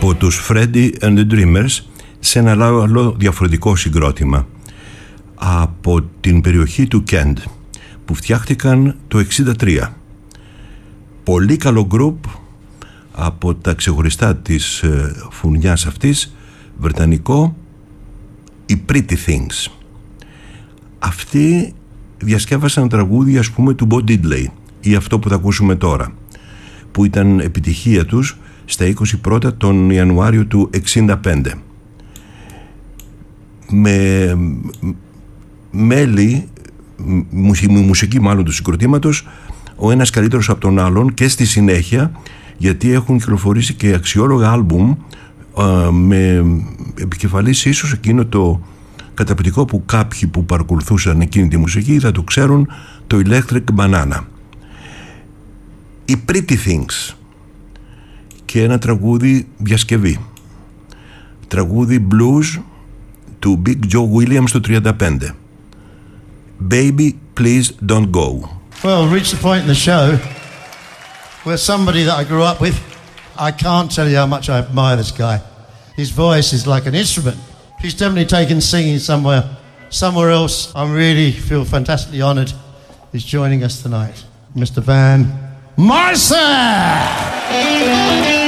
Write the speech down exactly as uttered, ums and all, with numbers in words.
από τους Freddie and the Dreamers σε ένα άλλο διαφορετικό συγκρότημα από την περιοχή του Kent που φτιάχτηκαν το εξήντα τρία. Πολύ καλό γκρουπ, από τα ξεχωριστά της φουνιάς αυτής, βρετανικό, οι Pretty Things. Αυτοί διασκεύασαν τραγούδια, ας πούμε, του Bo Diddley ή αυτό που θα ακούσουμε τώρα, που ήταν επιτυχία τους στα είκοσι πρώτα τον Ιανουάριο του εξήντα πέντε, με μέλη, μουσική μάλλον του συγκροτήματος, ο ένας καλύτερος από τον άλλον, και στη συνέχεια, γιατί έχουν κυκλοφορήσει και αξιόλογα άλμπουμ με επικεφαλής ίσως εκείνο το καταπληκτικό που κάποιοι που παρακολουθούσαν εκείνη τη μουσική θα το ξέρουν, το Electric Banana. Οι Pretty Things και ένα τραγούδι διασκευή, τραγούδι blues του Big Joe Williams το τριάντα πέντε, Baby Please Don't Go. Well, we've reached the point in the show where somebody that I grew up with, I can't tell you how much I admire this guy. His voice is like an instrument. He's definitely taken singing somewhere, somewhere else. I really feel fantastically honoured he's joining us tonight. Mister Van Morrison!